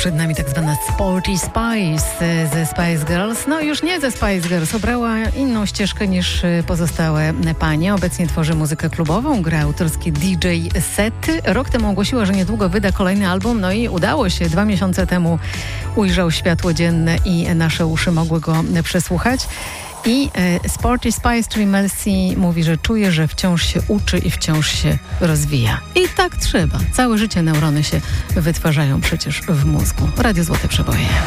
Przed nami tak zwana Sporty Spice ze Spice Girls. No już nie ze Spice Girls, obrała inną ścieżkę niż pozostałe panie. Obecnie tworzy muzykę klubową, gra autorskie DJ sety. Rok temu ogłosiła, że niedługo wyda kolejny album, no i udało się. 2 miesiące temu ujrzał światło dzienne i nasze uszy mogły go przesłuchać. I Sporty Spice, czyli Melcy, mówi, że czuje, że wciąż się uczy i wciąż się rozwija. I tak trzeba. Całe życie neurony się wytwarzają przecież w mózgu. Radio Złote Przeboje.